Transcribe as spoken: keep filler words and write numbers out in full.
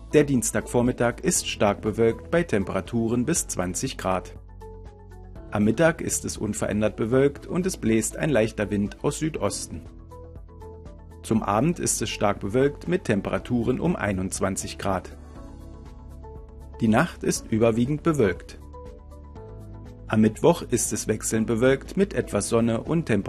Der Dienstagvormittag ist stark bewölkt bei Temperaturen bis zwanzig Grad. Am Mittag ist es unverändert bewölkt und es bläst ein leichter Wind aus Südosten. Zum Abend ist es stark bewölkt mit Temperaturen um einundzwanzig Grad. Die Nacht ist überwiegend bewölkt. Am Mittwoch ist es wechselnd bewölkt mit etwas Sonne und Temperaturen